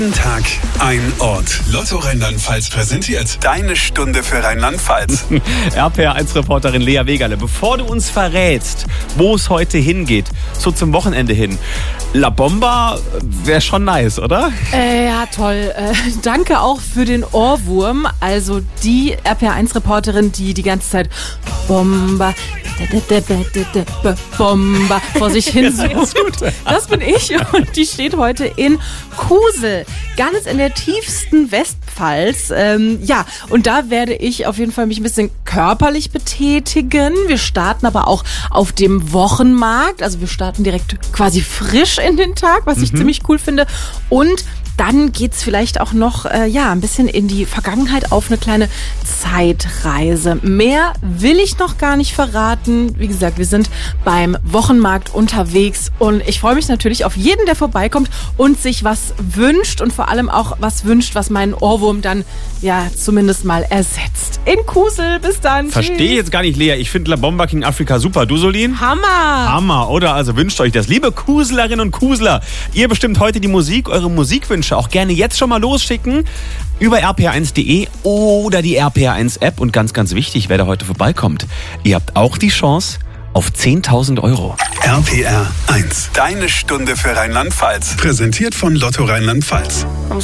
Jeden Tag ein Ort. Lotto Rheinland-Pfalz präsentiert deine Stunde für Rheinland-Pfalz. RPR1-Reporterin Lea Wegerle, bevor du uns verrätst, wo es heute hingeht, so zum Wochenende hin, La Bomba wäre schon nice, oder? Ja, toll. Danke auch für den Ohrwurm. Also die RPR1-Reporterin, die die ganze Zeit Bomba, Bomba vor sich hin sucht. Das bin ich und die steht heute in Kusel, ganz in der tiefsten Westpfalz. Ja, und da werde ich auf jeden Fall mich ein bisschen körperlich betätigen. Wir starten aber auch auf dem Wochenmarkt. Also wir starten direkt quasi frisch in den Tag, was ich ziemlich cool finde. Und dann geht's vielleicht auch noch ein bisschen in die Vergangenheit auf eine kleine Zeitreise. Mehr will ich noch gar nicht verraten. Wie gesagt, wir sind beim Wochenmarkt unterwegs und ich freue mich natürlich auf jeden, der vorbeikommt und sich was wünscht und vor allem auch was wünscht, was meinen Ohrwurm dann zumindest mal ersetzt. In Kusel, bis dann. Verstehe jetzt gar nicht, Lea. Ich finde La Bomba King Afrika super. Du, Solin? Hammer, oder? Also wünscht euch das. Liebe Kuslerinnen und Kusler, ihr bestimmt heute die Musik, eure Musikwünsche auch gerne jetzt schon mal losschicken über rpr1.de oder die RPR1-App. Und ganz, ganz wichtig, wer da heute vorbeikommt, ihr habt auch die Chance auf 10.000 Euro. RPR 1, deine Stunde für Rheinland-Pfalz. Präsentiert von Lotto Rheinland-Pfalz.